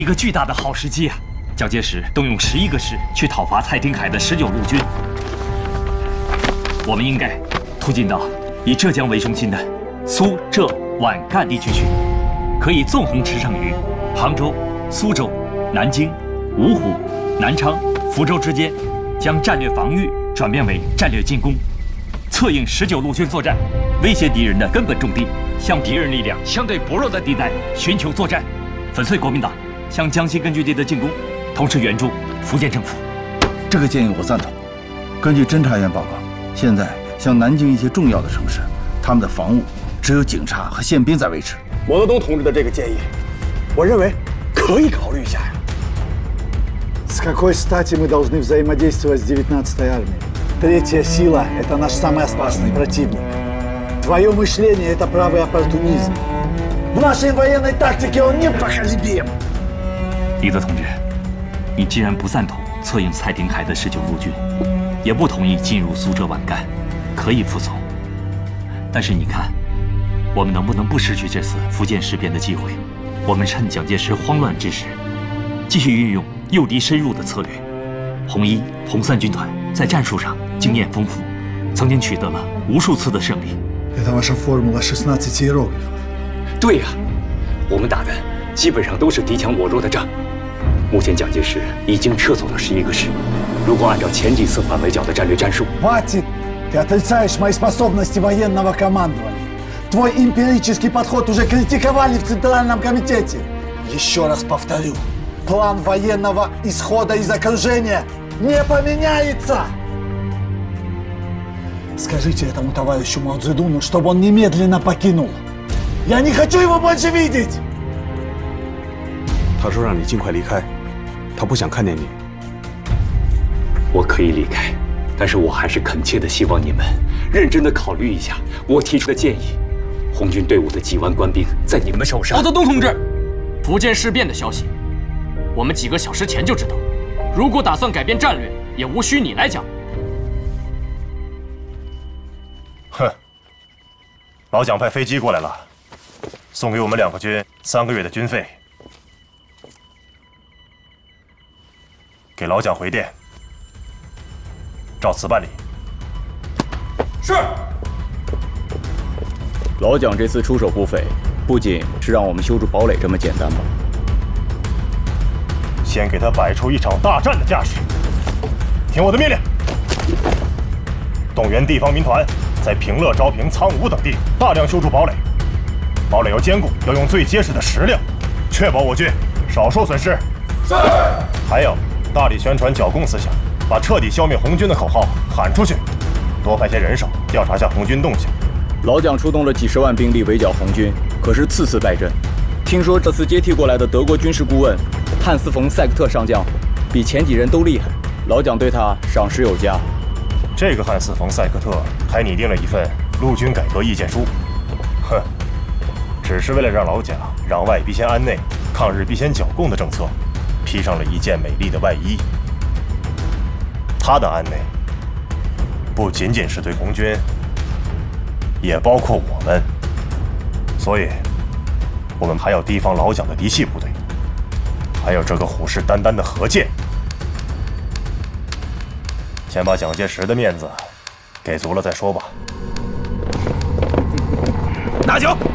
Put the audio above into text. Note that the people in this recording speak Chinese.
一个巨大的好时机啊！蒋介石动用11个师去讨伐蔡廷锴的19路军，我们应该突进到以浙江为中心的苏浙皖赣地区去，可以纵横驰骋于杭州、苏州、南京、芜湖、南昌、福州之间，将战略防御转变为战略进攻，策应19路军作战，威胁敌人的根本重地，向敌人力量相对薄弱的地带寻求作战，粉碎国民党向江西根据地的进攻，同时援助福建政府。 这个建议我赞同。根据侦察员报告，现在像南京一些重要的城市，他们的防务只有警察和宪兵在维持。 毛泽东同志的这个建议，我认为可以考虑一下呀。 С какой стати мы должны взаимодействовать с 19-й армией? Третья сила – это наш самый опасный противник. Твое мышление – это правый оппортунизм. В нашей военной тактике он непоколебим. 李德同志，你既然不赞同策应蔡廷锴的19路军，也不同意进入苏浙皖赣，可以服从。但是你看，我们能不能不失去这次福建事变的机会？我们趁蒋介石慌乱之时，继续运用诱敌深入的策略。红一、红三军团在战术上经验丰富，曾经取得了无数次的胜利。 Это ваша формула 16 иероглифов. 对呀，我们打的基本上都是敌强我弱的仗。目前蒋介石已经撤走了11个师，如果按照前几次反围剿的战略战术， Хватит! Ты отрицаешь мои способности военного командования. Твой эмпирический подход уже критиковали в Центральном комитете. Еще раз повторю, план военного исхода из окружения не поменяется. Скажите этому товарищу Мао Цзэдуну, чтобы он немедленно покинул. Я не хочу его больше видеть. 他说让你尽快离开，他不想看见你。 我可以离开，但是我还是恳切的希望你们认真的考虑一下我提出的建议。红军队伍的几万官兵在你们手上。 毛泽东同志，福建事变的消息，我们几个小时前就知道。如果打算改变战略，也无需你来讲。 哼，老蒋派飞机过来了，送给我们2个军3个月的军费。给老蒋回电，照此办理。 是。 老蒋这次出手不菲，不仅是让我们修筑堡垒这么简单吧？ 先给他摆出一场大战的架势。听我的命令，动员地方民团在平乐、昭平、苍梧等地大量修筑堡垒。堡垒要坚固，要用最结实的石料，确保我军少受损失。是。还有，大力宣传剿共思想，把彻底消灭红军的口号喊出去，多派些人手调查下红军动向。 老蒋出动了几10万兵力围剿红军，可是次次败阵。听说这次接替过来的德国军事顾问汉斯·冯·塞克特上将，比前几人都厉害。老蒋对他赏识有加。 这个汉斯·冯·塞克特还拟定了一份陆军改革意见书，哼，只是为了让老蒋攘外必先安内、抗日必先剿共的政策，披上了一件美丽的外衣。他的安内不仅仅是对红军，也包括我们，所以，我们还要提防老蒋的嫡系部队，还有这个虎视眈眈的何键。先把蒋介石的面子给足了再说吧。 拿酒。